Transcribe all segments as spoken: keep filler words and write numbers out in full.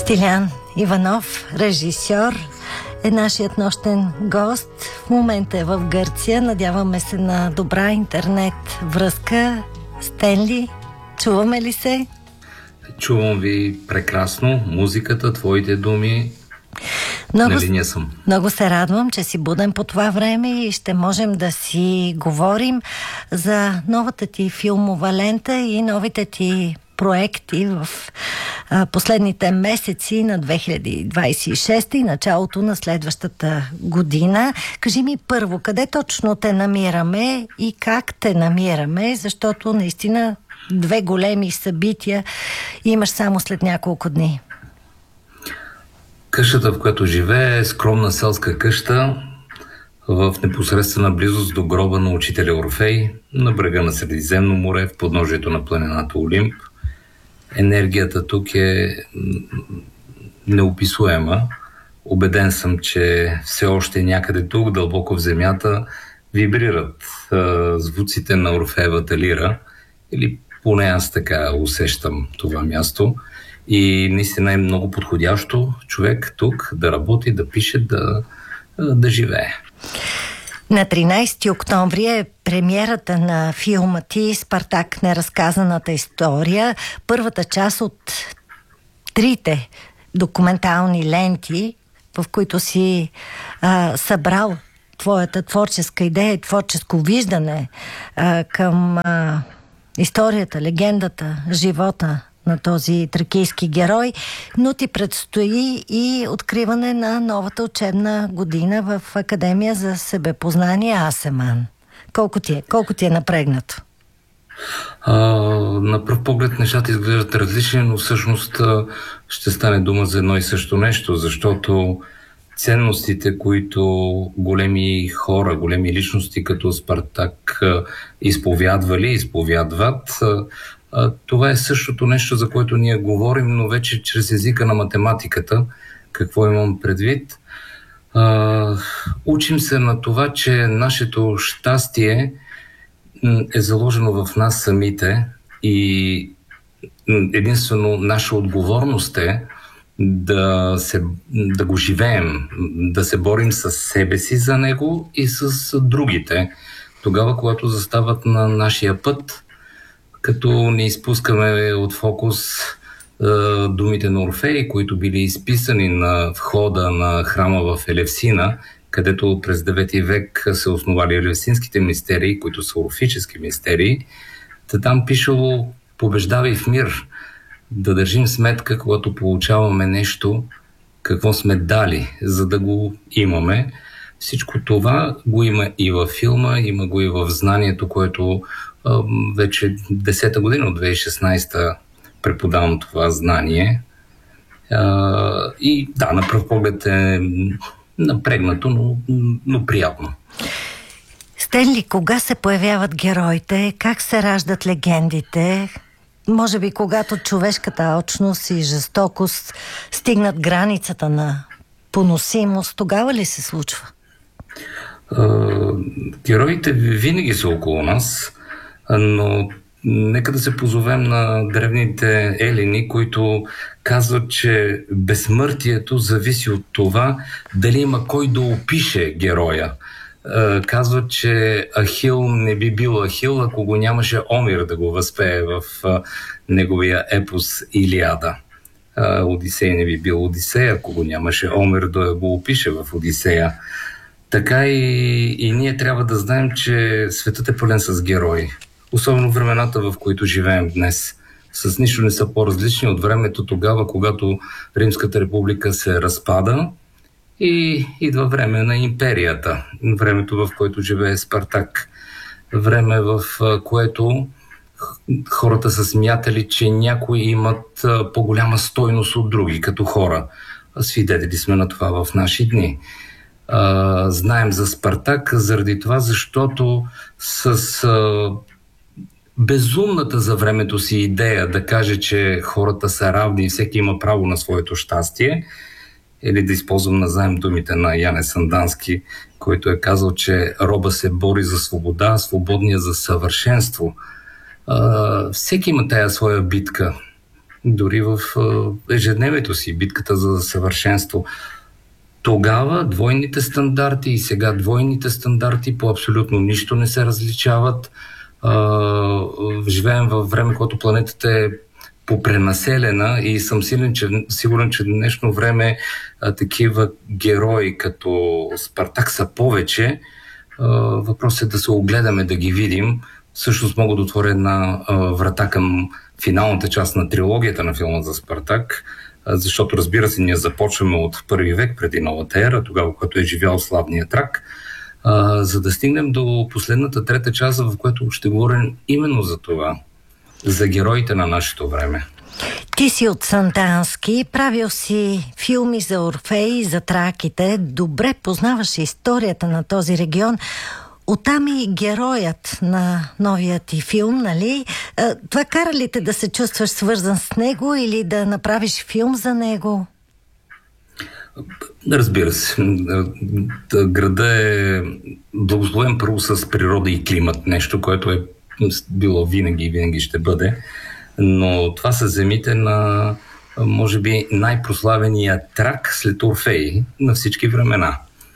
Стилян Иванов, режисьор, е нашият нощен гост. В момента е в Гърция. Надяваме се на добра интернет връзка. Стенли, чуваме ли се? Чувам ви прекрасно. Музиката, твоите думи. Много, на линия съм. Много се радвам, че си буден по това време и ще можем да си говорим за новата ти филмова лента и новите ти проекти в а, последните месеци на две хиляди двадесет и шеста и началото на следващата година. Кажи ми първо, къде точно те намираме и как те намираме, защото наистина две големи събития имаш само след няколко дни. Къщата, в която живее, е скромна селска къща в непосредствена близост до гроба на учителя Орфей, на брега на Средиземно море, в подножието на планината Олимп. Енергията тук е неописуема. Убеден съм, че все още някъде тук, дълбоко в земята, вибрират а, звуците на Орфеевата лира, или поне аз така усещам това място. И наистина е много подходящо човек тук да работи, да пише, да, да живее. На тринадесети октомври е премиерата на филма ти "Спартак. Неразказаната история", първата част от трите документални ленти, в които си а, събрал твоята творческа идея и творческо виждане а, към а, историята, легендата, живота на този тракийски герой, но ти предстои и откриване на новата учебна година в Академия за себепознание Асеман. Колко ти е? Колко ти е напрегнато? А, на пръв поглед нещата изглеждат различни, но всъщност ще стане дума за едно и също нещо, защото ценностите, които големи хора, големи личности като Спартак изповядвали, изповядват, това е същото нещо, за което ние говорим, но вече чрез езика на математиката. Какво имам предвид? А, учим се на това, че нашето щастие е заложено в нас самите и единствено наша отговорност е да, се, да го живеем, да се борим с себе си за него и с другите. Тогава, когато застават на нашия път, като не изпускаме от фокус е, думите на Орфей, които били изписани на входа на храма в Елевсина, където през девети век се основали елевсинските мистерии, които са орфически мистерии. Та там пишело: побеждавай в мир, да държим сметка, когато получаваме нещо, какво сме дали, за да го имаме. Всичко това го има и във филма, има го и в знанието, което вече десета година, от две хиляди и шестнадесета, преподавам това знание. И да, на пръв поглед е напрегнато, но, но приятно. Стенли, кога се появяват героите? Как се раждат легендите? Може би когато човешката алчност и жестокост стигнат границата на поносимост, тогава ли се случва? Героите винаги са около нас, но нека да се позовем на древните елини, които казват, че безсмъртието зависи от това дали има кой да опише героя. Казват, че Ахил не би бил Ахил, ако го нямаше Омир да го възпее в неговия епос Илиада. Одисей не би бил Одисей, ако го нямаше Омир да го опише в Одисея. Така и, и ние трябва да знаем, че светът е пълен с герои. Особено времената, в които живеем днес. С нищо не са по-различни от времето тогава, когато Римската република се разпада и идва време на империята. Времето, в което живее Спартак. Време, в което хората са смятали, че някои имат по-голяма стойност от други, като хора. Свидетели сме на това в наши дни. Uh, знаем за Спартак заради това, защото с uh, безумната за времето си идея да каже, че хората са равни и всеки има право на своето щастие, или да използвам назаем думите на Яне Сандански, който е казал, че роба се бори за свобода, а свободния за съвършенство. Uh, всеки има тая своя битка. дори в ежедневието си, битката за съвършенство. Тогава двойните стандарти и сега двойните стандарти по абсолютно нищо не се различават. Живеем във време, когато планетата е попренаселена и съм силен, че, сигурен, че в днешно време а, такива герои като Спартак са повече. А, въпросът е да се огледаме, да ги видим. Всъщност мога да отворя една а, врата към финалната част на трилогията на филма за Спартак, а, защото, разбира се, ние започваме от първи век преди новата ера, тогава, когато е живял славният Трак, а, за да стигнем до последната трета част, в която ще говорим именно за това, за героите на нашето време. Ти си от Сандански, правил си филми за Орфей, за траките, добре познаваш историята на този регион. Оттам и героят на новия ти филм, нали? Това кара ли те да се чувстваш свързан с него или да направиш филм за него? Разбира се. Града е благословен първо с природа и климат, нещо, което е било винаги и винаги ще бъде. Но това са земите на, може би, най-прославения Трак след Орфей на всички времена.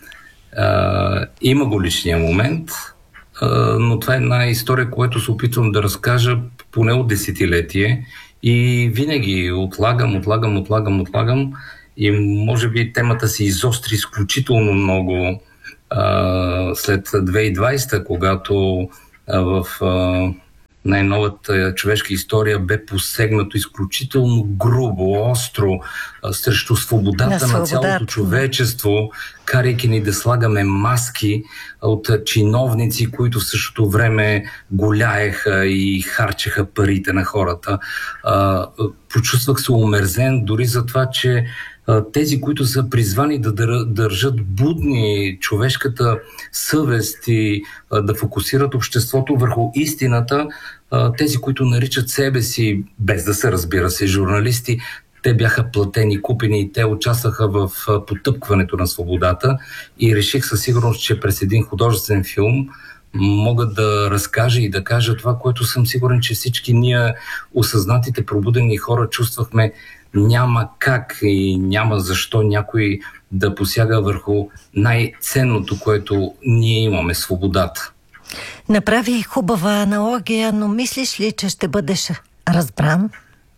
А, има го личния момент, а, но това е една история, която се опитвам да разкажа поне от десетилетие и винаги отлагам, отлагам, отлагам, отлагам и може би темата се изостри изключително много а, след две хиляди и двадесета, когато а, в а, най-новата човешка история бе посегнато изключително грубо, остро а, срещу свободата на, свободата на цялото човечество, карайки ни да слагаме маски от чиновници, които в същото време голяеха и харчеха парите на хората. А, почувствах се омерзен дори за това, че тези, които са призвани да държат будни човешката съвест и да фокусират обществото върху истината, тези, които наричат себе си, без да се разбира се, журналисти, те бяха платени, купени и те участваха в потъпкването на свободата и реших със сигурност, че през един художествен филм мога да разкажа и да кажа това, което съм сигурен, че всички ние, осъзнатите, пробудени хора, чувствахме. Няма как и няма защо някой да посяга върху най-ценното, което ние имаме – свободата. Направи хубава аналогия, но мислиш ли, че ще бъдеш разбран?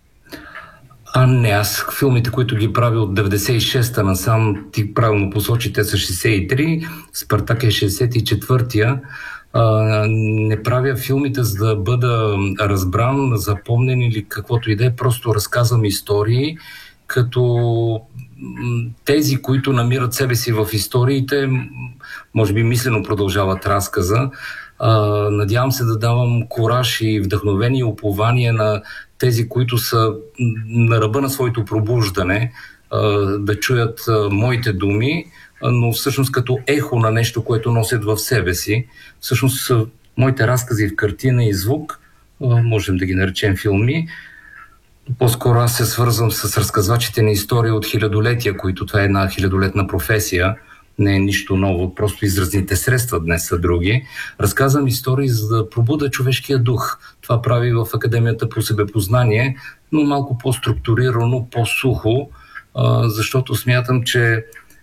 А не, аз филмите, които ги правя от деветдесет и шеста насам, ти правилно посочи, те са шейсет и три, Спартак е шейсет и четвъртия. Uh, не правя филмите за да бъда разбран, запомнен или каквото и да е, просто разказвам истории, като тези, които намират себе си в историите, може би мислено продължават разказа. Uh, надявам се да давам кураж и вдъхновение и упование на тези, които са на ръба на своето пробуждане, uh, да чуят uh, моите думи, но всъщност като ехо на нещо, което носят в себе си. Всъщност моите разкази в картина и звук, можем да ги наречем филми, по-скоро аз се свързвам с разказвачите на истории от хилядолетия, които това е една хилядолетна професия, не е нищо ново, просто изразните средства днес са други. Разказвам истории, за да пробуда човешкия дух. Това прави в Академията по себепознание, но малко по-структурирано, по-сухо, защото смятам, че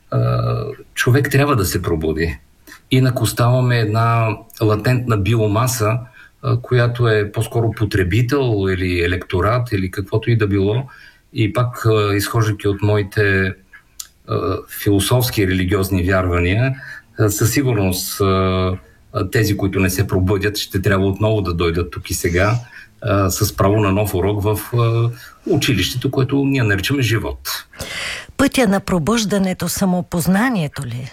човек трябва да се пробуди. Инак оставаме една латентна биомаса, която е по-скоро потребител или електорат или каквото и да било. И пак, изхождайки от моите философски и религиозни вярвания, със сигурност тези, които не се пробудят, ще трябва отново да дойдат тук и сега с право на нов урок в училището, което ние наричаме живот. Пътя на пробуждането, самопознанието ли?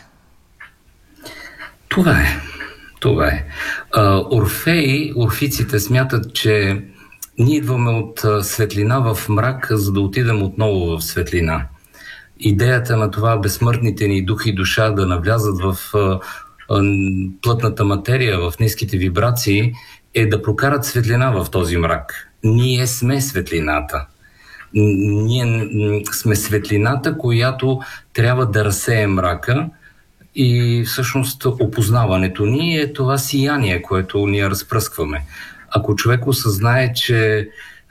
Това е. Това е. Орфей, орфиците смятат, че ние идваме от светлина в мрак, за да отидем отново в светлина. Идеята на това безсмъртните ни дух и душа да навлязат в плътната материя, в ниските вибрации, е да прокарат светлина в този мрак. Ние сме светлината. Ние сме светлината, която трябва да разсее мрака и всъщност опознаването ни е това сияние, което ние разпръскваме. Ако човек осъзнае, че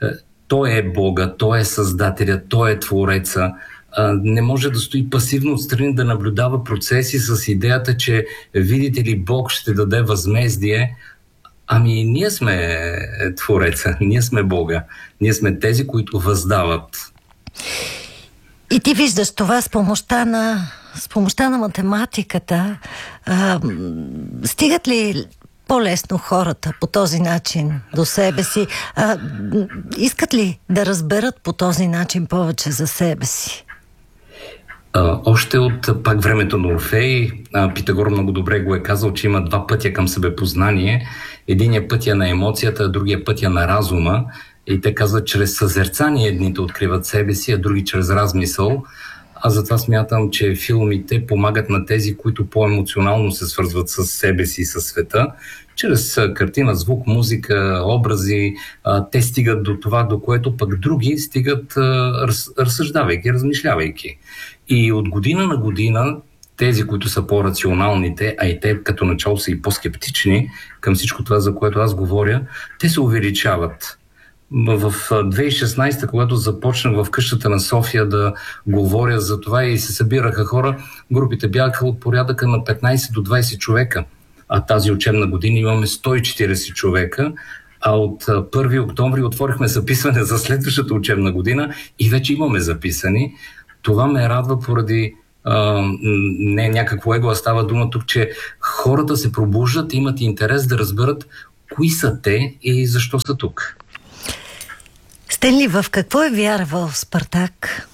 той е Бога, той е Създателя, той е Твореца. А, не може да стои пасивно отстрани да наблюдава процеси с идеята, че видите ли Бог ще даде възмездие. Ами ние сме Твореца, ние сме Бога, ние сме тези, които въздават. И ти виждаш това с помощта на, с помощта на математиката. А, стигат ли по-лесно хората по този начин до себе си? А, искат ли да разберат по този начин повече за себе си? А, още от пак времето на Орфей, а, Питагор много добре го е казал, че има два пътя към себепознание. Единият пътя на емоцията, а другия пътя на разума. И те казват, чрез съзерцание едните откриват себе си, а други чрез размисъл. Аз затова смятам, че филмите помагат на тези, които по-емоционално се свързват с себе си и със света. Чрез картина, звук, музика, образи, те стигат до това, до което пък други стигат разсъждавайки, размишлявайки. И от година на година тези, които са по-рационалните, а и те като начало са и по-скептични към всичко това, за което аз говоря, те се увеличават. В две хиляди и шестнадесета, когато започнах в къщата на София да говоря за това и се събираха хора, групите бяха от порядъка на петнадесет до двадесет човека. А тази учебна година имаме сто и четиридесет човека, а от първи октомври отворихме записване за следващата учебна година и вече имаме записани. Това ме радва поради а, не някакво его, а става дума тук, че хората се пробуждат и имат интерес да разберат кои са те и защо са тук. Стенли, в какво е вярвал Спартак?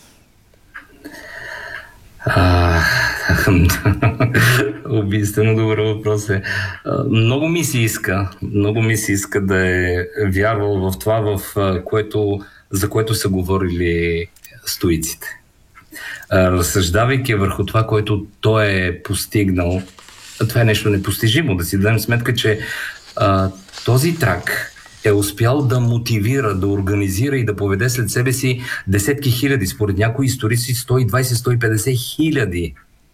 А, убийствено добър въпрос е. Много ми се иска, много ми се иска да е вярвал в това, в което, за което са говорили стоиците. Разсъждавайки върху това, което той е постигнал, това е нещо непостижимо. Да си дадем сметка, че а, този трак е успял да мотивира, да организира и да поведе след себе си десетки хиляди, според някои историци сто и двадесет до сто и петдесет хиляди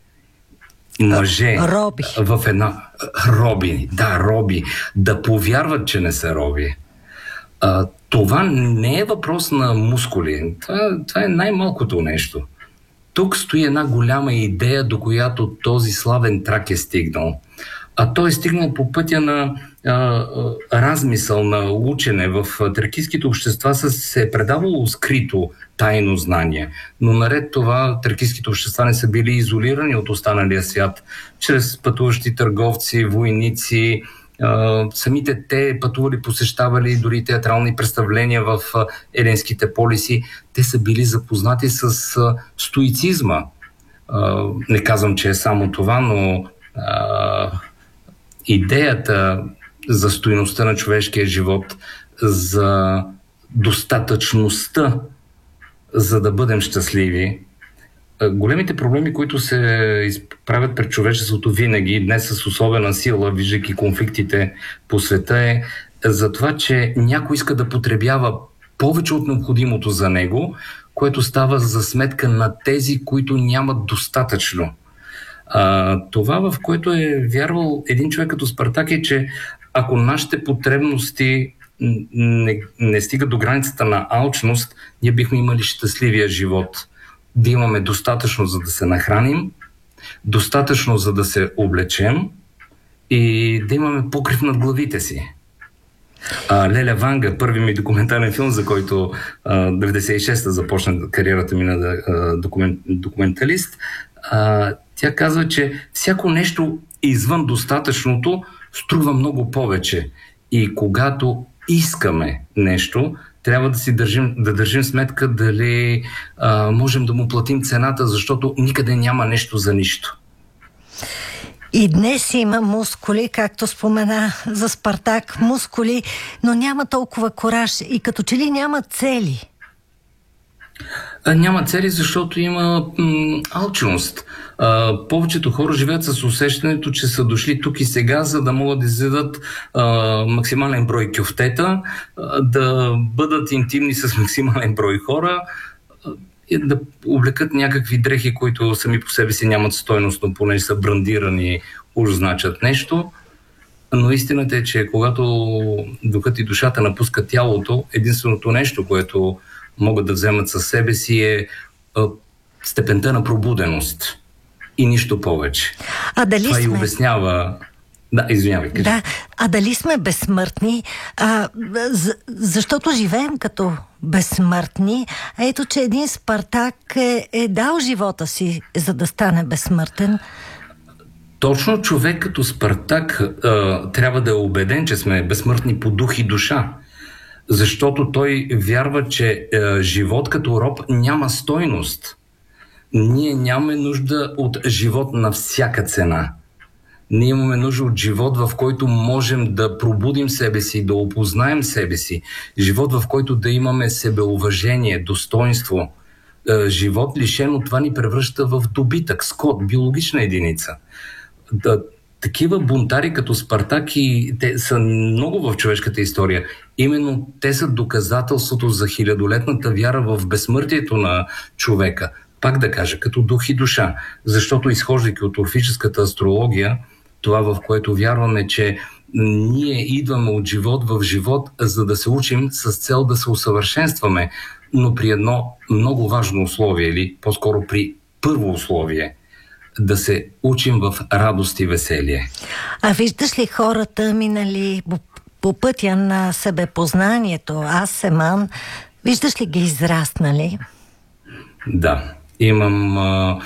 мъже роби. В една роби, да, роби, да повярват, че не са роби. А, това не е въпрос на мускули. Това, това е най-малкото нещо. Тук стои една голяма идея, до която този славен трак е стигнал. А той е стигнал по пътя на а, а, размисъл, на учене. В тракийските общества се е предавало скрито тайно знание. Но наред това тракийските общества не са били изолирани от останалия свят. Чрез пътуващи търговци, войници, а, самите те пътували, посещавали дори театрални представления в а, еленските полиси. Те са били запознати с а, стоицизма. А, не казвам, че е само това, но а, идеята за стойността на човешкия живот, за достатъчността, за да бъдем щастливи. Големите проблеми, които се изправят пред човечеството винаги, днес с особена сила, виждайки конфликтите по света, е за това, че някой иска да потребява повече от необходимото за него, което става за сметка на тези, които нямат достатъчно. А, това, в което е вярвал един човек като Спартак, е, че ако нашите потребности не, не стигат до границата на алчност, ние бихме имали щастливия живот. Да имаме достатъчно, за да се нахраним, достатъчно, за да се облечем и да имаме покрив над главите си. А, Леля Ванга, първи ми документален филм, за който а, деветдесет и шеста започна кариерата ми на а, документ, документалист, а, тя казва, че всяко нещо извън достатъчното струва много повече. И когато искаме нещо, трябва да си държим, да държим сметка дали а, можем да му платим цената, защото никъде няма нещо за нищо. И днес има мускули, както спомена за Спартак, мускули, но няма толкова кораж и като че ли няма цели. А, няма цели, защото има м- алчност. А, повечето хора живеят с усещането, че са дошли тук и сега, за да могат да изядат а, максимален брой кюфтета, а, да бъдат интимни с максимален брой хора, а, и да облекат някакви дрехи, които сами по себе си нямат стойност, но понеже са брандирани, уж значат нещо. но истината е, че когато духът и душата напускат тялото, единственото нещо, което могат да вземат със себе си е а, степента на пробуденост и нищо повече. А дали Това сме... и обяснява... Да, извинявай, кажи. Да, а дали сме безсмъртни? А, за, защото живеем като безсмъртни. Ето, че един Спартак е, е дал живота си, за да стане безсмъртен. Точно човек като Спартак а, трябва да е убеден, че сме безсмъртни по дух и душа. Защото той вярва, че а, живот като роб няма стойност. Ние нямаме нужда от живот на всяка цена. Ние имаме нужда от живот, в който можем да пробудим себе си, да опознаем себе си. Живот, в който да имаме себеуважение, достоинство. Живот лишен от това ни превръща в добитък, скот, биологична единица. Да, такива бунтари като Спартак и те са много в човешката история. Именно те са доказателството за хилядолетната вяра в безсмъртието на човека. Пак да кажа, като дух и душа. Защото изхождайки от орфическата астрология, това, в което вярваме, че ние идваме от живот в живот, за да се учим с цел да се усъвършенстваме, но при едно много важно условие, или по-скоро при първо условие, да се учим в радост и веселие. А виждаш ли хората минали по, по пътя на себепознанието, аз Семан, виждаш ли ги израснали? Да, имам... А...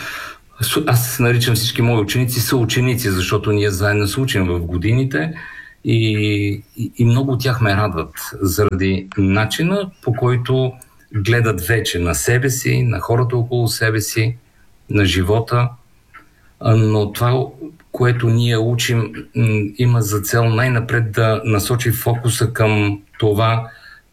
Аз наричам всички мои ученици съученици, защото ние заедно се учим в годините и, и, и много от тях ме радват заради начина, по който гледат вече на себе си, на хората около себе си, на живота. Но това, което ние учим, има за цел най-напред да насочи фокуса към това,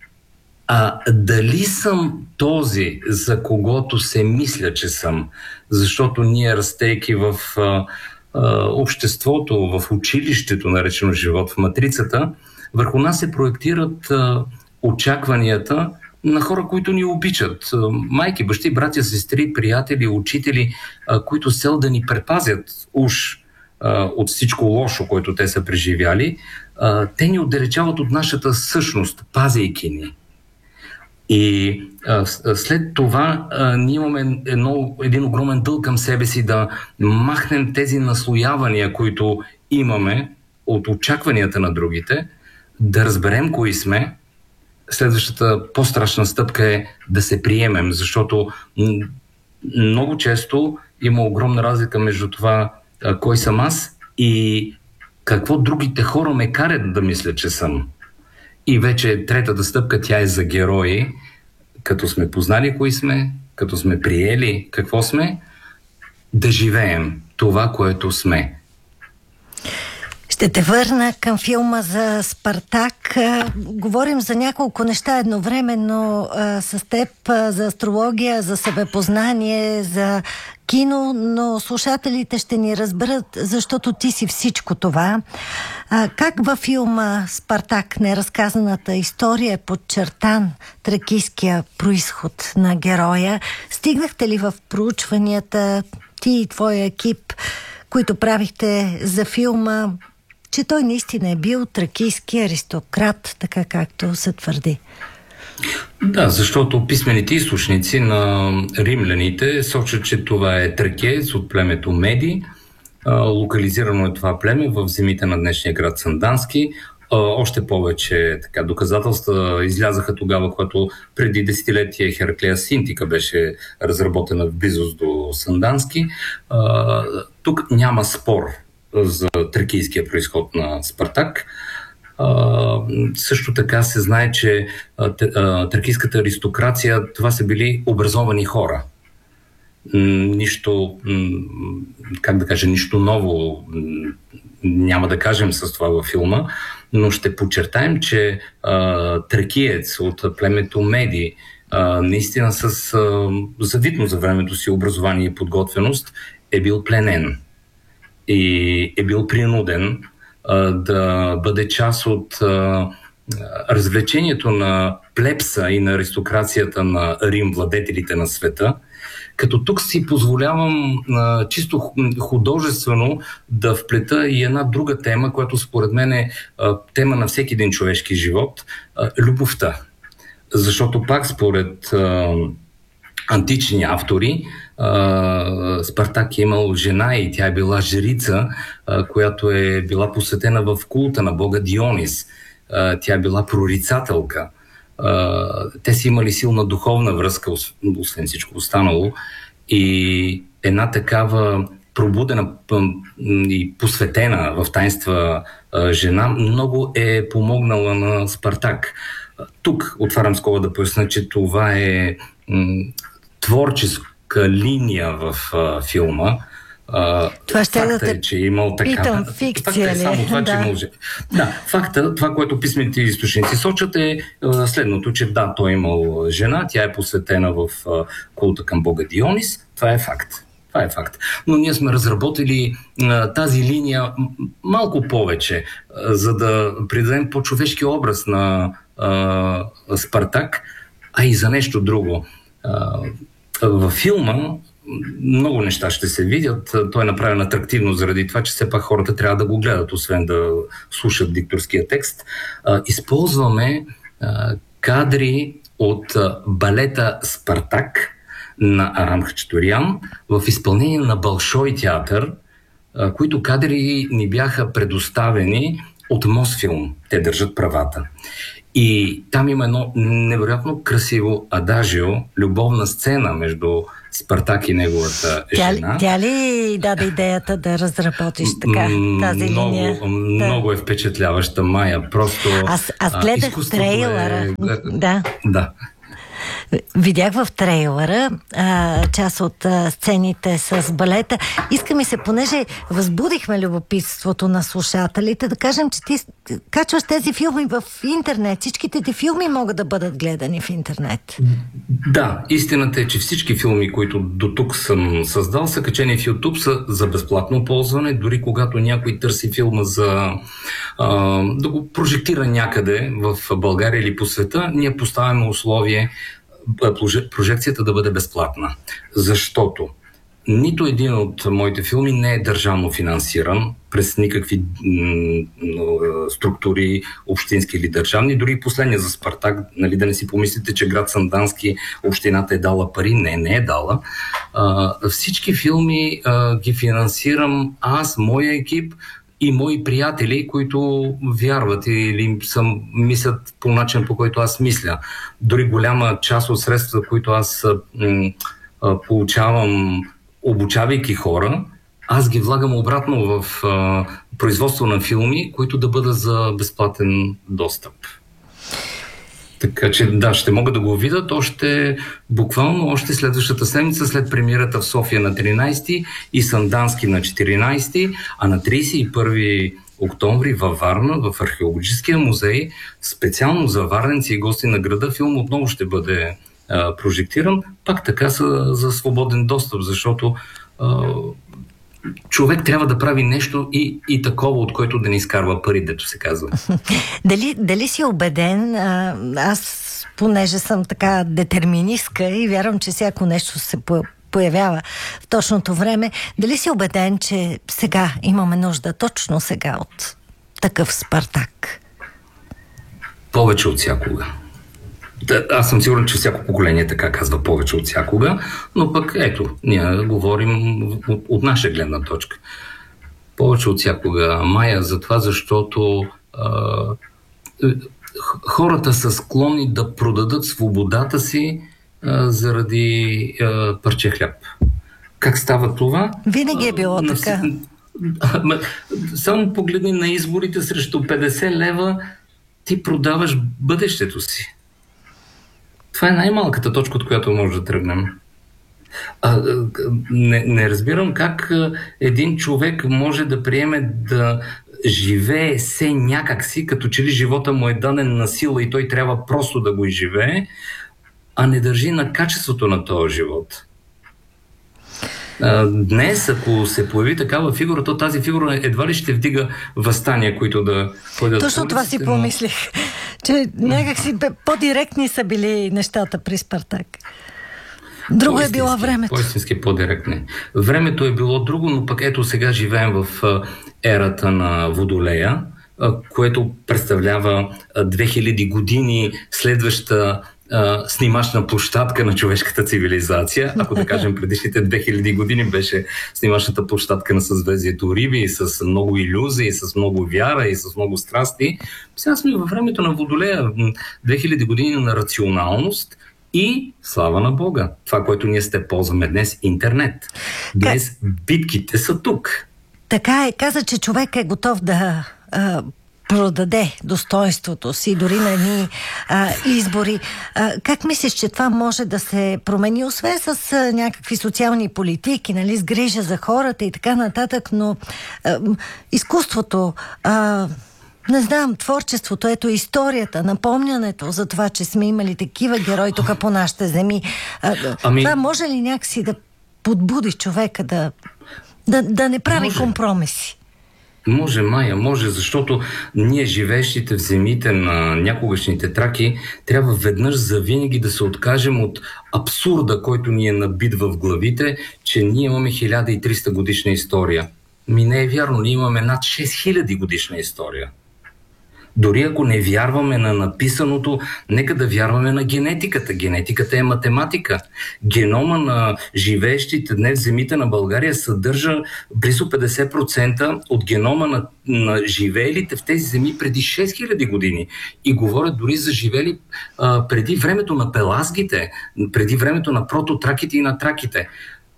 а дали съм този, за когото се мисля, че съм? Защото ние, растейки в а, а, обществото, в училището, наречено живот, в матрицата, върху нас се проектират а, очакванията на хора, които ни обичат. Майки, бащи, братя, сестри, приятели, учители, а, които с цел да ни предпазят уж а, от всичко лошо, което те са преживяли, а, те ни отдалечават от нашата същност, пазейки ни. И а, след това а, ние имаме едно, един огромен дълг към себе си да махнем тези наслоявания, които имаме от очакванията на другите, да разберем кои сме. Следващата по-страшна стъпка е да се приемем, защото м- много често има огромна разлика между това а, кой съм аз и какво другите хора ме карат да мисля, че съм. И вече третата стъпка, тя е за герои, като сме познали кои сме, като сме приели какво сме, да живеем това, което сме. Ще те върна към филма за Спартак. Говорим за няколко неща едновременно а, с теб, а, за астрология, за себепознание, за кино, но слушателите ще ни разберат, защото ти си всичко това. А, как във филма Спартак, неразказаната история, е подчертан тракийския произход на героя? Стигнахте ли в проучванията, ти и твоя екип, които правихте за филма, че той наистина е бил тракийски аристократ, така както се твърди? Да, защото писмените източници на римляните сочат, че това е тракеец от племето Меди. Локализирано е това племе в земите на днешния град Сандански. Още повече така, доказателства излязаха тогава, когато преди десетилетие Хераклея Синтика беше разработена в близост до Сандански. Тук няма спор за тракийския произход на Спартак. Uh, също така се знае, че uh, тракийската аристокрация, това са били образовани хора. Mm, нищо, mm, как да кажа, нищо ново mm, няма да кажем с това във филма, но ще подчертаем, че uh, тракиец от племето Меди, uh, наистина с uh, завидно за времето си образование и подготвеност, е бил пленен и е бил принуден да бъде част от а, развлечението на плебса и на аристокрацията на Рим, владетелите на света, като тук си позволявам а, чисто художествено да вплета и една друга тема, която според мен е а, тема на всеки един човешки живот а, – любовта. Защото пак според а, антични автори а, Спартак е имал жена и тя е била жрица, а, която е била посветена в култа на бога Дионис. А, тя е била прорицателка. Uh, те си имали силна духовна връзка, освен всичко останало, и една такава пробудена и посветена в таинства uh, жена много е помогнала на Спартак. Uh, тук отварям скоба да поясня, че това е м, творческа линия в uh, филма. Uh, това ще факта да е, че е имал така. Питам, фикция факта е само това, да. че може. Да, факта, това, което писмените източници сочат е uh, следното, че да, той е имал жена, тя е посветена в uh, култа към бога Дионис. Това е факт. Това е факт. Но ние сме разработили uh, тази линия малко повече, uh, за да придадем по-човешки образ на uh, Спартак, а и за нещо друго. Uh, във филма много неща ще се видят. Той е направен атрактивно заради това, че все пак хората трябва да го гледат, освен да слушат дикторския текст. Използваме кадри от балета Спартак на Арам Хачатурян в изпълнение на Болшой театър, които кадри ни бяха предоставени от Мосфилм. Те държат правата. И там има едно невероятно красиво адажио, любовна сцена между Спартак и неговата жена. Тя, тя ли даде идеята да разработиш така тази много, линия? Много да. е впечатляваща, Майя. Просто Аз, аз гледах трейлера. Е... Да. да. Видях в трейлера а, част от а, сцените с балета. Иска ми се, понеже възбудихме любопитството на слушателите, да кажем, че ти качваш тези филми в интернет. Всичките ти филми могат да бъдат гледани в интернет. Да, истината е, че всички филми, които до тук съм създал, са качени в YouTube, са за безплатно ползване. Дори когато някой търси филма за а, да го прожектира някъде в България или по света, ние поставяме условие прожекцията да бъде безплатна. Защото нито един от моите филми не е държавно финансиран през никакви м- структури, общински или държавни. Дори и последния за Спартак, нали, да не си помислите, че град Сандански общината е дала пари. Не, не е дала. А, всички филми а, ги финансирам аз, моя екип и мои приятели, които вярват или съм, мислят по начин, по който аз мисля. Дори голяма част от средствата, които аз м- получавам, обучавайки хора, аз ги влагам обратно в а, производство на филми, които да бъдат за безплатен достъп. Така че да, ще могат да го видят още буквално още следващата седмица, след премиерата в София на тринайсети и Сандански на четиринайсети, а на трийсет и първи октомври във Варна, в Археологическия музей, специално за варненци и гости на града, филм отново ще бъде а, прожектиран, пак така са за свободен достъп, защото а, човек трябва да прави нещо и, и такова, от което да не изкарва пари, дето се казва. Дали, дали си убеден, а, аз понеже съм така детерминистка и вярвам, че всяко нещо се появява в точното време, дали си убеден, че сега имаме нужда, точно сега, от такъв Спартак? Повече от всякога. Да, аз съм сигурен, че всяко поколение така казва, повече от всякога, но пък ето, ние говорим от, от наша гледна точка. Повече от всякога, Майя, за това, защото а, хората са склонни да продадат свободата си а, заради а, парче хляб. Как става това? Винаги е било а, така. На, само погледни на изборите срещу петдесет лева, ти продаваш бъдещето си. Това е най-малката точка, от която може да тръгнем. А, не, не разбирам как един човек може да приеме да живее се някакси, като че ли живота му е даден на сила и той трябва просто да го изживее, а не държи на качеството на този живот. А, днес, ако се появи такава фигура, то тази фигура едва ли ще вдига въстания, които да ходят. Точно това си помислих, Че някакси по-директни са били нещата при Спартак. Друго е било времето. По-истински по-директни. Времето е било друго, но пък ето сега живеем в ерата на Водолея, което представлява две хиляди години следваща Uh, снимачна площадка на човешката цивилизация. Ако да кажем предишните две хиляди години беше снимачната площадка на съзвездието Риби, с много илюзии, с много вяра и с много страсти. Сега сме във времето на Водолея, две хиляди години на рационалност и слава на Бога. Това, което ние сте ползваме днес, интернет. Днес битките са тук. Така е. Каза, че човек е готов да а, продаде достоинството си, дори на едни а, избори. А, как мислиш, че това може да се промени, освен с а, някакви социални политики, нали, с грижа за хората и така нататък, но а, изкуството, а, не знам, творчеството, ето историята, напомнянето за това, че сме имали такива герои тук по нашите земи. А, ами... Това може ли някакси да подбуди човека да, да, да не прави може. компромиси? Може, Майя, може, защото ние, живеещите в земите на някогашните траки, трябва веднъж завинаги да се откажем от абсурда, който ни е набит в главите, че ние имаме хиляда и триста годишна история. Ми не е вярно, ние имаме над шест хиляди годишна история. Дори ако не вярваме на написаното, нека да вярваме на генетиката. Генетиката е математика. Генома на живеещите днес в земите на България съдържа близо петдесет процента от генома на, на живеелите в тези земи преди шест хиляди години. И говорят дори за живели а, преди времето на пелазгите, преди времето на прототраките и на траките.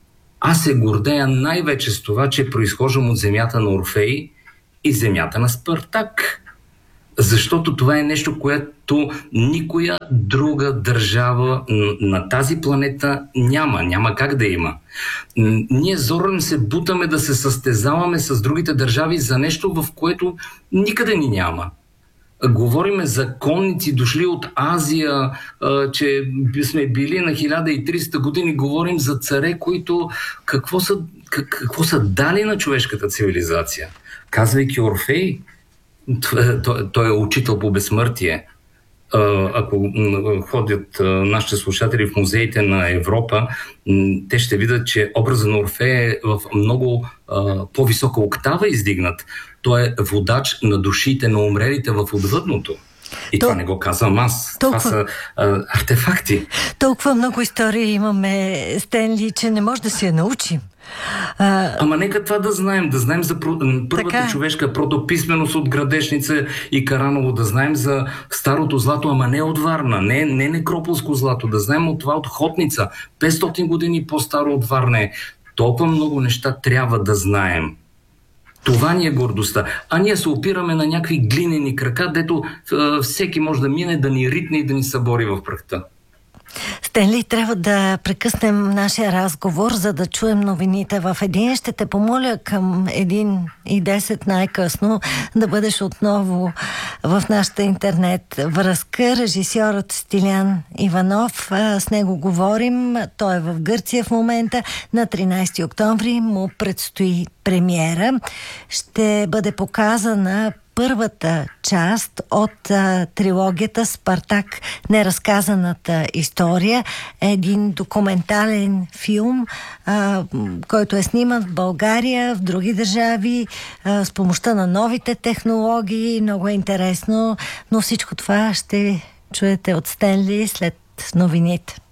Аз се гордея най-вече с това, че произхождам от земята на Орфей и земята на Спартак. Защото това е нещо, което никоя друга държава на тази планета няма. Няма как да има. Ние зорно се бутаме да се състезаваме с другите държави за нещо, в което никъде ни няма. Говориме за конници, дошли от Азия, че сме били на хиляда и триста години. Говорим за царе, които какво са, какво са дали на човешката цивилизация. Казвайки Орфей, той, той е учител по безсмъртие. Ако ходят нашите слушатели в музеите на Европа, те ще видят, че образът на Орфея е в много по-висока октава издигнат. Той е водач на душите на умрелите в отвъдното. И Тол... това не го казвам аз. Толкова... Това са а, артефакти. Толкова много истории имаме, Стенли, че не може да си я научим. А... Ама нека това да знаем. Да знаем за първата така... човешка протописменост от Градешница и Караново. Да знаем за старото злато, ама не от Варна. Не, не некрополско злато. Да знаем от това от Хотница. петстотин години по-старо от Варна. Толкова много неща трябва да знаем. Това ни е гордостта. А ние се опираме на някакви глинени крака, дето е, всеки може да мине, да ни ритне и да ни събори в прахта. Стенли, трябва да прекъснем нашия разговор, за да чуем новините в един. Ще те помоля към един и десет най-късно да бъдеш отново в нашата интернет връзка. Режисьорът Стилян Иванов, с него говорим. Той е в Гърция в момента. На тринайсети октомври му предстои премиера. Ще бъде показана първата част от а, трилогията Спартак, неразказаната история. Един документален филм, а, който е сниман в България, в други държави, а, с помощта на новите технологии. Много е интересно, но всичко това ще чуете от Стенли след новините.